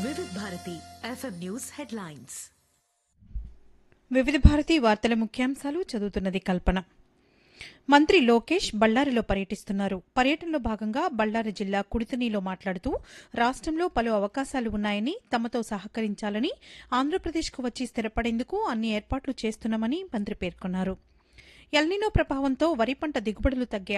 వివిధ Bharati FM news headlines. వివిధ భారతి వార్తల ముఖ్యాంశాలు చదువుతున్నది కల్పన. మంత్రి లోకేష్ బళ్లారిలో పర్యటిస్తున్నారు. పర్యటనలో భాగంగా బళ్లారి జిల్లా కుడితనీలో మాట్లాడుతూ రాష్ట్రంలో పలు అవకాశాలు ఉన్నాయని, తమతో సహకరించాలని, ఆంధ్రప్రదేశ్కు వచ్చి స్థిరపడేందుకు అన్ని ఏర్పాట్లు చేస్తున్నామని మంత్రి పేర్కొన్నారు. ఎల్నినో ప్రభావంతో వరి పంట దిగుబడులు తగ్గే